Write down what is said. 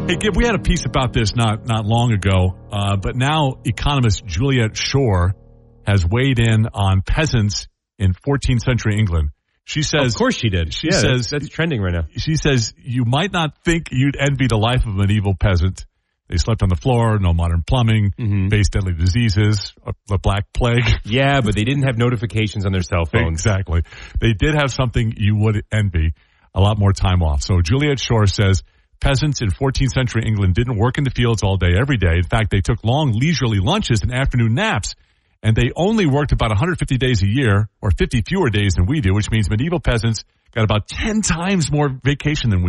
Hey, Gib, we had a piece about this not long ago, but now economist Juliet Schor has weighed in on peasants in 14th century England. She says, of course she did. She says that's trending right now. She says you might not think you'd envy the life of a medieval peasant. They slept on the floor, no modern plumbing, faced deadly diseases, the Black Plague. Yeah, but they didn't have notifications on their cell phones. Exactly. They did have something you would envy, a lot more time off. So Juliet Schor says peasants in 14th century England didn't work in the fields all day, every day. In fact, they took long leisurely lunches and afternoon naps. And they only worked about 150 days a year, or 50 fewer days than we do, which means medieval peasants got about 10 times more vacation than we